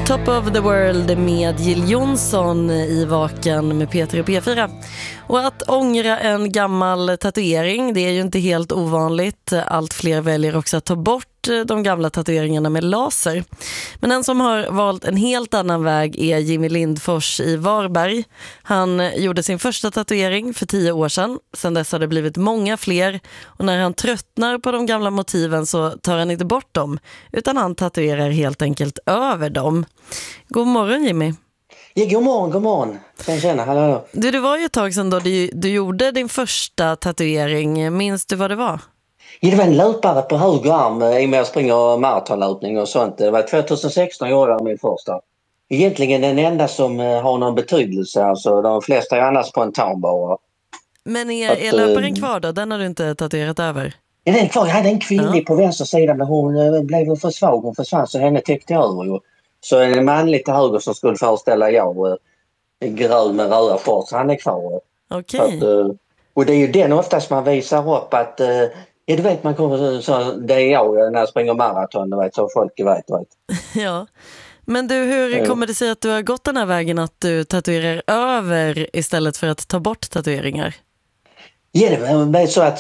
Top of the World med Jill Johnson i Vaken med Peter och P4. Och att ångra en gammal tatuering, det är ju inte helt ovanligt. Allt fler väljer också att ta bort de gamla tatueringarna med laser. Men en som har valt en helt annan väg är Jimmy Lindfors i Varberg. Han gjorde sin första tatuering för 10 år sedan. Sedan dess har det blivit många fler. Och när han tröttnar på de gamla motiven så tar han inte bort dem, utan han tatuerar helt enkelt över dem. God morgon Jimmy. Ja, god morgon. Tjena, hallå. Det var ju ett tag sedan då du gjorde din första tatuering. Minns du vad det var? Ja, det var en löpare på höger arm i och med att jag springer maratonlöpning och sånt. Det var 2016 jag gjorde min första. Egentligen den enda som har någon betydelse. Alltså de flesta är annars spontan bara. Men är löparen kvar då? Den har du inte tatuerat över? Ja, den är kvar. Jag hade en kvinnlig på vänster sida, men hon blev för svag. Hon försvann så henne täckte jag över. Så en manlig till höger som skulle föreställa jag. Grön med röda shorts, han är kvar. Okej. Och det är ju den oftast man visar upp att ja, du vet, man kommer så det är jag när jag springer maraton, du vet, så folk vet. Ja. Men du, hur kommer det sig att du har gått den här vägen att du tatuerar över istället för att ta bort tatueringar? Ja, det är så att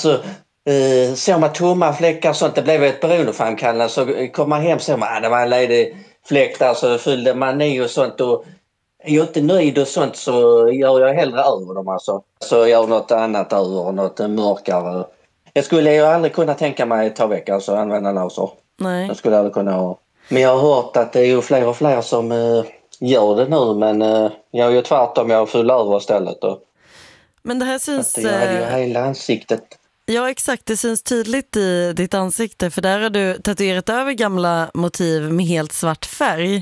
såg man tomma fläckar och sånt, det blev ett beroendeframkallande, så kom man hem så det var en ledig fläck där, så fyllde man i och sånt, och är jag inte nöjd och sånt så gör jag hellre över dem alltså. Så jag gör något annat över, något mörkare. Jag skulle ju aldrig kunna tänka mig ta väck, alltså använda laser. Nej. Jag skulle aldrig kunna. Men jag har hört att det är ju fler och fler som gör det nu, men jag är ju tvärtom, jag fyller över istället. Men det här syns... Jag hade ju hela ansiktet. Ja, exakt. Det syns tydligt i ditt ansikte, för där har du tatuerat över gamla motiv med helt svart färg.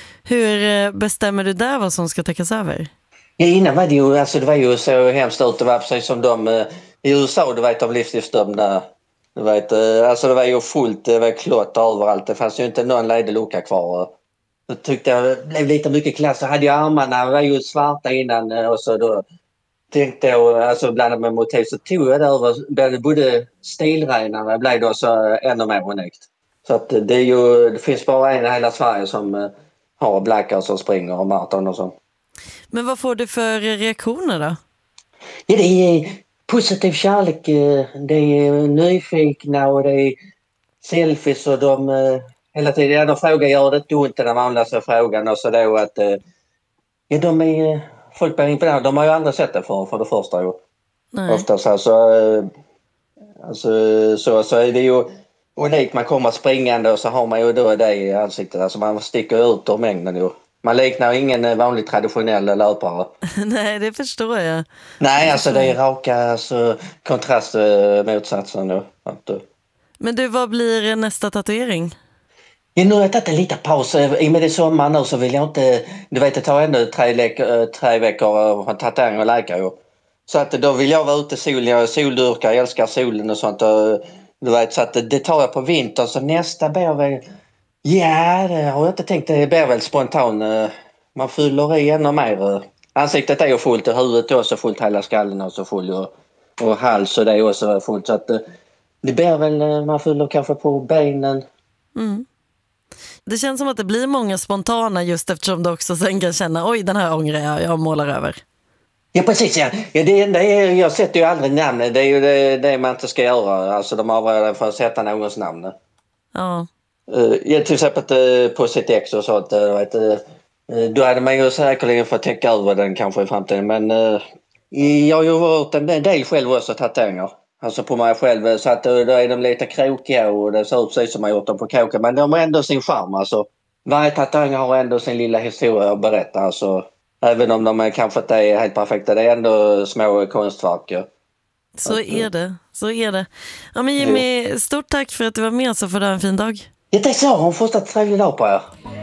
Hur bestämmer du där vad som ska täckas över? Ja, innan var det var ju så hemskt ut. Det var precis som de i USA, du vet, av livstidsdömda. Du vet, alltså det var ju fullt, det var klotter överallt. Det fanns ju inte någon ledig lucka kvar. Då tyckte jag det blev lite mycket klass. Så hade jag armarna, var ju svarta innan, och så då tänkte jag, alltså blandat med motiv, så tog jag det över, både stilrenarna blev då så ännu mer unikt. Så att det finns bara en i hela Sverige som har blackar som springer och maraton och så. Men vad får du för reaktioner då? Ja, det är positiv kärlek, det är nyfikna och det är selfies, och de hela tiden de frågar, gör det inte ont, den vanligaste frågan, och så då att ja, de är folk blir imponerade. De har ju aldrig sett det för det första ju. Nej. Oftast alltså så är det ju unikt. Man kommer springande och så har man ju då det i ansiktet. Alltså man sticker ut ur mängden ju. Man liknar ingen vanlig traditionell löpare. Nej, det förstår jag. Nej, alltså det är raka kontrast motsatsen nu. Men du, vad blir nästa tatuering? Ja, nu har jag tagit en liten paus. I och med det sommar nu så vill jag inte... Du vet, det tar ändå 3 veckor att tatuering och läka ju. Så att då vill jag vara ute i solen. Jag är soldyrkare, jag älskar solen och sånt. Och, du vet, så att det tar jag på vintern. Så nästa blir väl... Ja, det har jag inte tänkt. Det blir väl spontan. Man fyller i ännu mer. Ansiktet är ju fullt och huvudet är också fullt. Hela skallen är också full. Och hals och det är också fullt. Så att det blir väl... Man fyller kanske på benen. Mm. Det känns som att det blir många spontana just eftersom du också sen kan känna oj, den här ångrar jag målar över. Ja, precis. Ja. Det enda är, jag sätter ju aldrig namn. Det är ju det man inte ska göra. Alltså de avråder för att sätta någons namn. Ja. Ja, till exempel på sitt ex och sånt. Då hade man ju säkerligen fått täcka över den kanske i framtiden. Men jag har ju varit en del själv också tatueringar. Alltså på mig själv, så att då är de lite krokiga och det ser ut precis som man gjort dem på kåken. Men de har ändå sin charm. Alltså, varje tatuering har ändå sin lilla historia att berätta. Alltså, även om de kanske inte är helt perfekta, det är ändå små konstverk. Ja. Så är det. Ja, men Jimmy, stort tack för att du var med, så får du ha en fin dag. Det är så, hon får en trevlig dag på er.